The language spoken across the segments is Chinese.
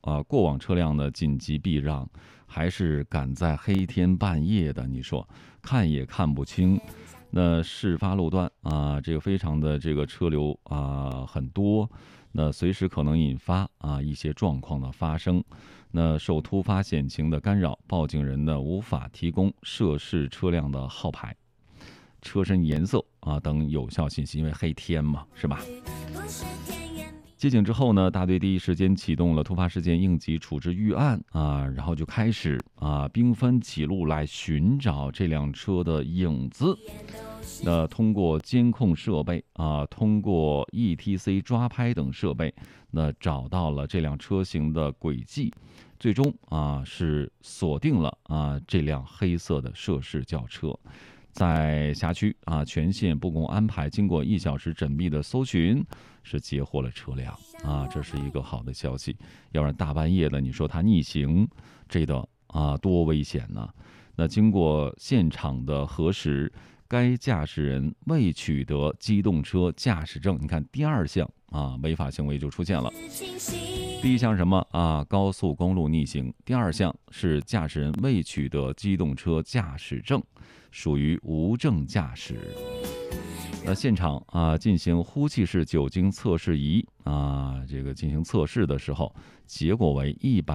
过往车辆呢紧急避让，还是赶在黑天半夜的，你说看也看不清。那事发路段这个非常的这个车流很多，那随时可能引发一些状况的发生。那受突发险情的干扰，报警人呢无法提供涉事车辆的号牌、车身颜色等有效信息，因为黑天嘛，是吧？接警之后呢，大队第一时间启动了突发事件应急处置预案然后就开始兵分几路来寻找这辆车的影子。那通过监控设备通过 ETC 抓拍等设备，那找到了这辆车型的轨迹，最终是锁定了这辆黑色的涉事轿车。在辖区全线布控安排，经过1小时缜密的搜寻，是截获了车辆这是一个好的消息。要不然大半夜的，你说他逆行，这个多危险呢？那经过现场的核实，该驾驶人未取得机动车驾驶证。你看第二项违法行为就出现了。第一项什么高速公路逆行，第二项是驾驶人未取得机动车驾驶证，属于无证驾驶。那现场进行呼气式酒精测试仪这个进行测试的时候，结果为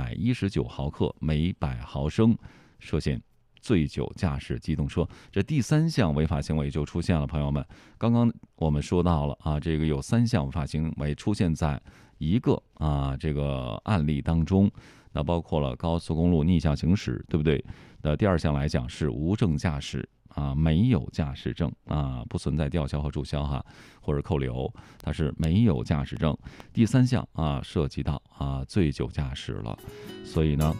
119毫克每100毫升，涉嫌醉酒驾驶机动车。这第三项违法行为就出现了，朋友们。刚刚我们说到了这个有3项违法行为出现在一个这个案例当中，那包括了高速公路逆向行驶，对不对？那第二项来讲是无证驾驶没有驾驶证不存在吊销和注销或者扣留，它是没有驾驶证。第三项涉及到醉酒驾驶了，所以呢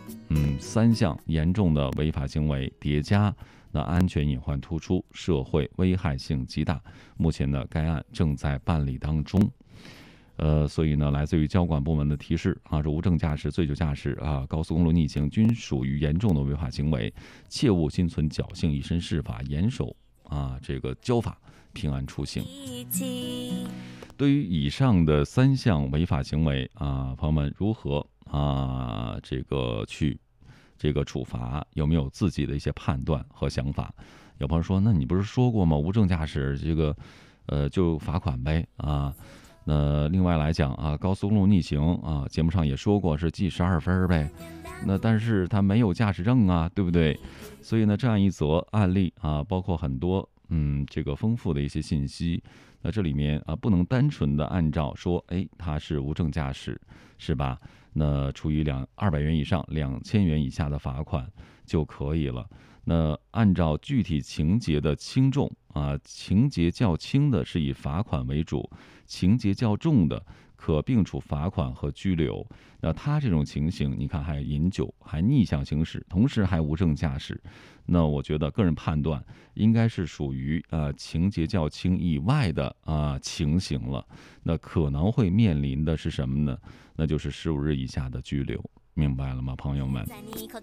3项严重的违法行为叠加，那安全隐患突出，社会危害性极大。目前呢该案正在办理当中。所以呢，来自于交管部门的提示这无证驾驶、醉酒驾驶高速公路逆行均属于严重的违法行为，切勿心存侥幸，以身试法，严守这个交法，平安出行。对于以上的3项违法行为朋友们如何这个去这个处罚，有没有自己的一些判断和想法？有朋友说，那你不是说过吗？无证驾驶这个就罚款呗那另外来讲高速公路逆行节目上也说过是记12分呗。那但是他没有驾驶证对不对？所以呢，这样一则案例包括很多这个丰富的一些信息。那这里面不能单纯的按照说他是无证驾驶，是吧？那处于200元以上2000元以下的罚款就可以了。那按照具体情节的轻重情节较轻的是以罚款为主，情节较重的可并处罚款和拘留。那他这种情形，你看还饮酒，还逆向行驶，同时还无证驾驶，那我觉得个人判断应该是属于情节较轻以外的情形了。那可能会面临的是什么呢？那就是15日以下的拘留。明白了吗，朋友们？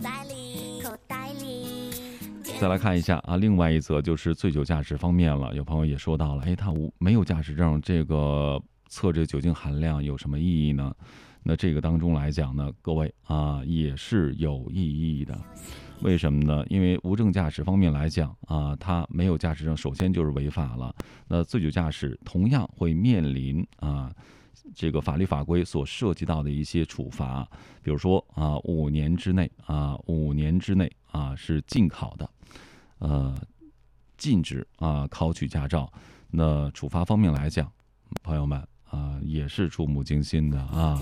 再来看一下另外一则就是醉酒驾驶方面了。有朋友也说到了，他没有驾驶证，这个测这酒精含量有什么意义呢？那这个当中来讲呢，各位也是有意义的。为什么呢？因为无证驾驶方面来讲他没有驾驶证，首先就是违法了。那醉酒驾驶同样会面临这个法律法规所涉及到的一些处罚，比如说5年之内是禁考的，禁止考取驾照。那处罚方面来讲，朋友们也是触目惊心的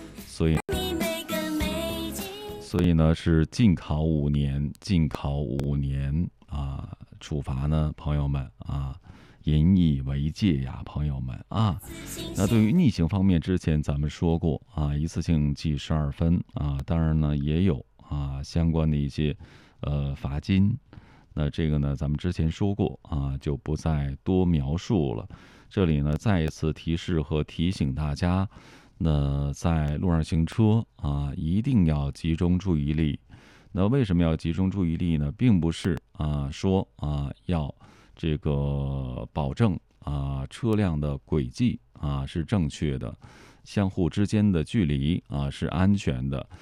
所以呢是禁考5年，处罚呢，朋友们引以为戒呀，朋友们那对于逆行方面，之前咱们说过一次性记12分当然呢也有相关的一些罚金。那这个呢咱们之前说过就不再多描述了。这里呢再一次提示和提醒大家，那在路上行车一定要集中注意力。那为什么要集中注意力呢？并不是说要这个保证车辆的轨迹是正确的，相互之间的距离是安全的，